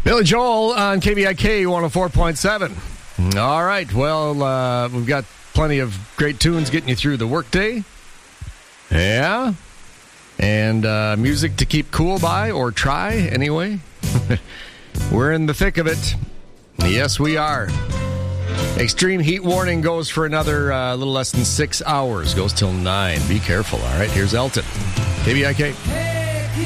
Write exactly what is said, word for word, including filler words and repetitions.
Billy Joel on K B I K one oh four point seven. All right, well, uh, we've got plenty of great tunes getting you through the workday. Yeah. And uh, music to keep cool by, or try, anyway. We're in the thick of it. Yes, we are. Extreme heat warning goes for another uh, little less than six hours. Goes till nine. Be careful, all right? Here's Elton. K B I K.